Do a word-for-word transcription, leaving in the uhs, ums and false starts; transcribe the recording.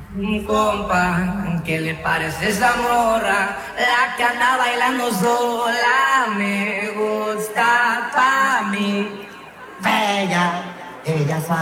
Compa, ¿qué le parece esa morra? La que anda bailando sola me gusta pa' mí. Bella, ella sabe.